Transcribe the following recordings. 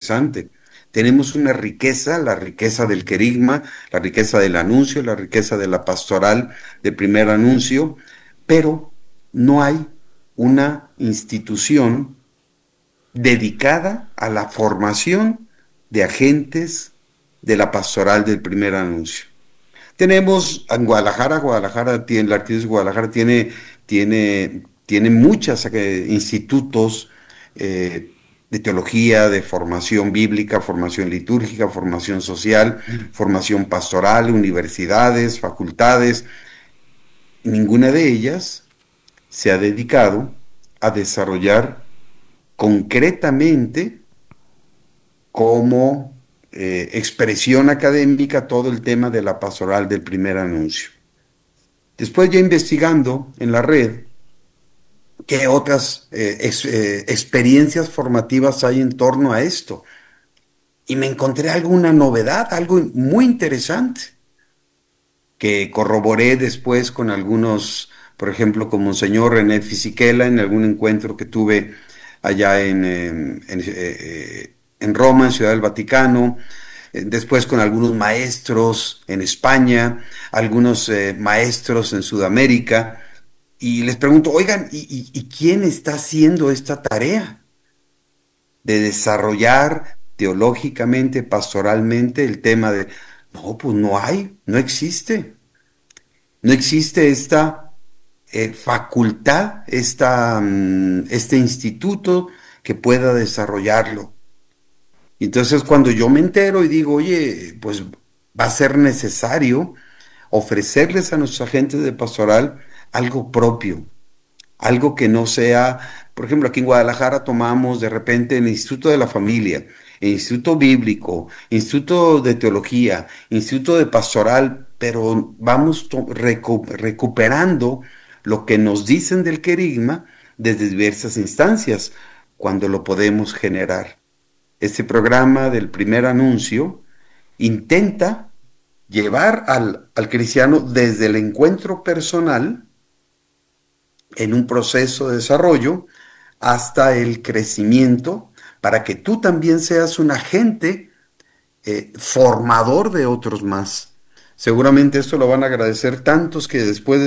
interesante. Tenemos una riqueza, la riqueza del querigma, la riqueza del anuncio, la riqueza de la pastoral del primer anuncio, pero no hay una institución dedicada a la formación de agentes de la pastoral del primer anuncio. Tenemos en Guadalajara, la Arquidiócesis de Guadalajara tiene muchos institutos de teología, de formación bíblica, formación litúrgica, formación social, formación pastoral, universidades, facultades. Ninguna de ellas se ha dedicado a desarrollar concretamente como expresión académica todo el tema de la pastoral del primer anuncio. Después ya investigando en la red, qué otras experiencias formativas hay en torno a esto. Y me encontré alguna novedad, algo muy interesante, que corroboré después con algunos, por ejemplo, con Monseñor René Fisichella en algún encuentro que tuve allá en Roma, en Ciudad del Vaticano, después con algunos maestros en España, algunos maestros en Sudamérica, y les pregunto, oigan, ¿y quién está haciendo esta tarea de desarrollar teológicamente, pastoralmente el tema de, no, pues no hay, no existe, no existe esta facultad, este instituto que pueda desarrollarlo? Y entonces cuando yo me entero y digo, oye, pues va a ser necesario ofrecerles a nuestros agentes de pastoral algo propio, algo que no sea, por ejemplo, aquí en Guadalajara tomamos de repente el Instituto de la Familia, el Instituto Bíblico, Instituto de Teología, Instituto de Pastoral, pero vamos recuperando lo que nos dicen del querigma desde diversas instancias, cuando lo podemos generar. Este programa del primer anuncio intenta llevar al cristiano desde el encuentro personal en un proceso de desarrollo hasta el crecimiento para que tú también seas un agente formador de otros más. Seguramente esto lo van a agradecer tantos que después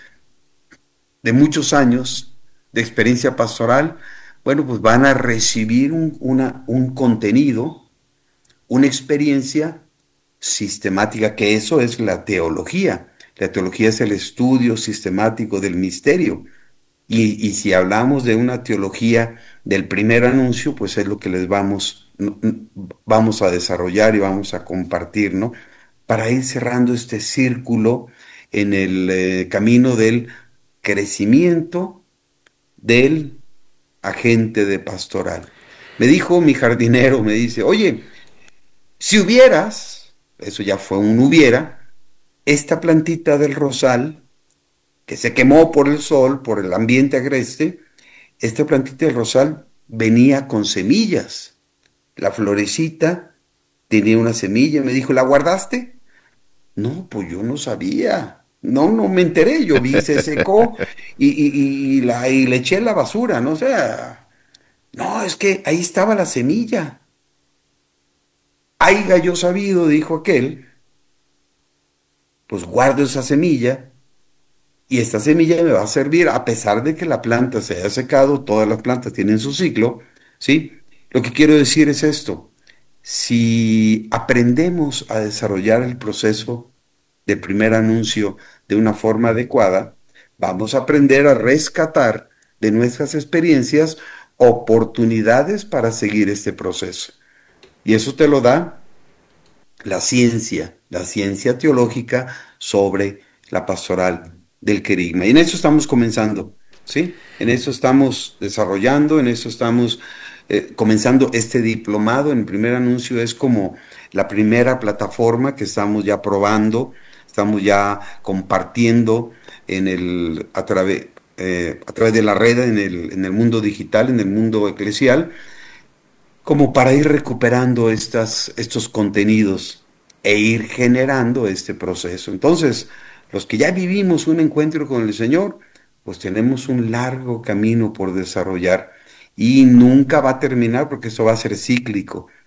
de muchos años de experiencia pastoral, bueno, pues van a recibir un contenido, una experiencia sistemática, que eso es la teología. La teología es el estudio sistemático del misterio. Y si hablamos de una teología del primer anuncio, pues es lo que les vamos a desarrollar y vamos a compartir, ¿no? Para ir cerrando este círculo en el camino del crecimiento del agente de pastoral. Me dijo mi jardinero, me dice, oye, si hubieras, eso ya fue un hubiera, esta plantita del rosal que se quemó por el sol, por el ambiente agreste, esta plantita del rosal venía con semillas. La florecita tenía una semilla. Me dijo, ¿la guardaste? No, pues yo no sabía. No, no me enteré. Yo vi, se secó y le eché a la basura, no sé. No, es que ahí estaba la semilla. Haiga yo sabido, dijo aquel, pues guardo esa semilla y esta semilla me va a servir a pesar de que la planta se haya secado, todas las plantas tienen su ciclo, ¿sí? Lo que quiero decir es esto, si aprendemos a desarrollar el proceso de primer anuncio de una forma adecuada, vamos a aprender a rescatar de nuestras experiencias oportunidades para seguir este proceso. Y eso te lo da la ciencia teológica sobre la pastoral del querigma. Y en eso estamos comenzando, ¿sí? En eso estamos desarrollando, en eso estamos comenzando este diplomado. En el primer anuncio es como la primera plataforma que estamos ya probando, estamos ya compartiendo a través de la red en el mundo digital, en el mundo eclesial, como para ir recuperando estos contenidos e ir generando este proceso. Entonces, los que ya vivimos un encuentro con el Señor, pues tenemos un largo camino por desarrollar y nunca va a terminar porque esto va a ser cíclico.